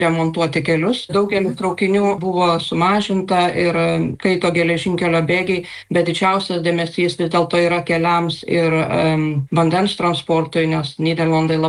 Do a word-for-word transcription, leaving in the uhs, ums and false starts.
remontuoti kelius. Daugelis traukinių buvo sumažinta ir kaito geležinkelio bėgiai, bet didžiausias dėmesys vis dėlto yra keliams ir um, vandens transportui, nes Nyderlandai labai